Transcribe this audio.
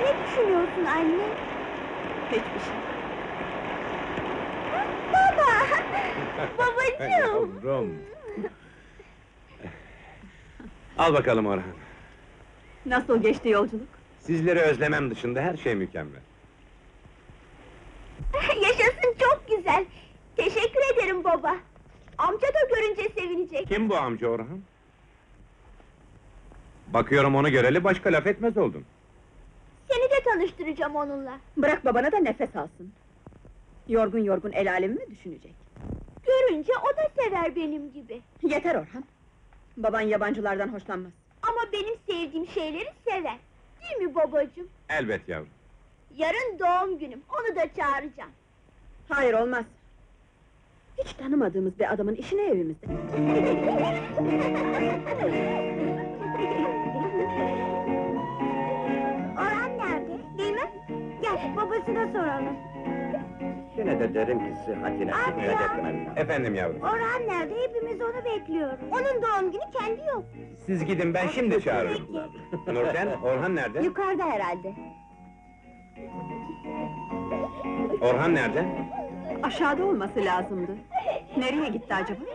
Ne düşünüyorsun anne? Hiçbir şey. Baba! Babacığım! Yavrum! Al bakalım Orhan. Nasıl geçti yolculuk? Sizleri özlemem dışında her şey mükemmel. Yaşasın, çok güzel! Teşekkür ederim baba! Amca da görünce sevinecek! Kim bu amca Orhan? Bakıyorum onu göreli başka laf etmez oldun. Seni de tanıştıracağım onunla! Bırak babana da nefes alsın. Yorgun yorgun el alemi mi düşünecek? Görünce o da sever benim gibi! Yeter Orhan! Baban yabancılardan hoşlanmaz. Ama benim sevdiğim şeyleri sever! Değil mi babacığım? Elbet yavrum. Yarın doğum günüm, onu da çağıracağım! Hayır, olmaz! Hiç tanımadığımız bir adamın işine evimizde. Orhan nerede? Bilmem! Gel, babasına soralım! Yine de derim ki sıhhatine Abi dikkat ya! etmen. Efendim yavrum. Orhan nerede? Hepimiz onu bekliyoruz! Onun doğum günü kendi yok! Siz gidin, ben şimdi çağırırım. Nurten, Orhan nerede? Yukarıda herhalde! Orhan nerede? Aşağıda olması lazımdı. Nereye gitti acaba?